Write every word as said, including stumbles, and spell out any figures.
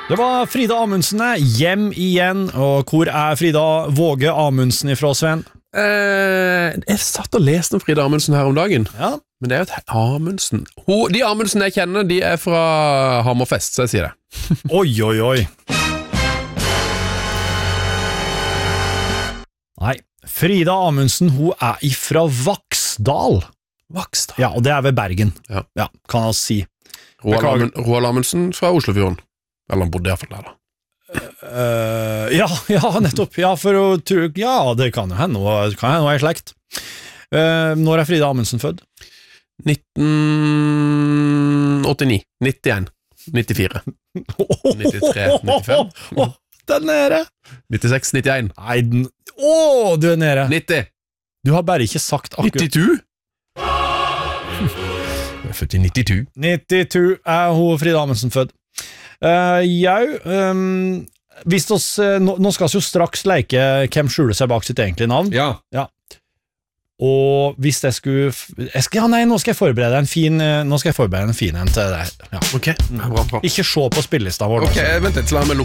Det var Frida Amundsen hjem igjen, og hvor er Frida Våge Amundsen ifra, Sven? Eh, jeg satt og leste om Frida Amundsen her om dagen, Ja. men det er jo et Amundsen. Hun, de Amundsen jeg kjenner, de er fra Hammerfest, så jeg sier det. Oi, oi, oi. Nei, Frida Amundsen, hun er ifra Vaksdal. Vaksdal. Ja, og det er ved Bergen. Ja. Ja, kan jeg si. Roald, Beklager. Amund, Roald Amundsen fra Oslofjorden. Eller han bodde i hvert fall der da. Uh, ja, ja, nettopp. Ja, for å tro, ja, det kan jo hende, og kan hende hun er i slekt. Uh, når er Frida Amundsen født? nitten åttini, nittien, nittifire, nittitre, nittifem, Åh, den er nede. nittiseks, nittien, Nei, den, åh, du er nede. nitti, Du har bare ikke sagt akkurat. nittito. Jeg er født i nittito. nittito er hun Frida Amundsen født. Uh, jau, um, hvis oss, uh, nå, nå skal vi jo straks leke hvem skjuler seg bak sitt egentlige navn. Ja. Og hvis jeg skulle jeg skal, ja, nei, nå skal jeg forberede en fin uh, Nå skal jeg forberede en fin en til deg. Ja. Ok, bra, bra. Ikke se på spillelista vår. Ok, vent litt, la meg lukke